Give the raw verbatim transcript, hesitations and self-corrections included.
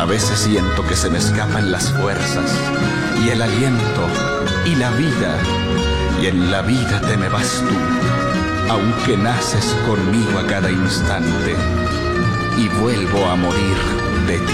A veces siento que se me escapan las fuerzas y el aliento y la vida, y en la vida te me vas tú, aunque naces conmigo a cada instante y vuelvo a morir de ti.